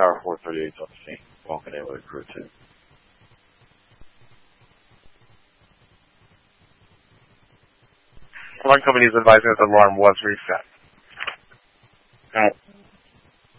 Tower 438 on the scene. Walking in with a crew too. Alarm company is advising that the alarm was reset. Alright.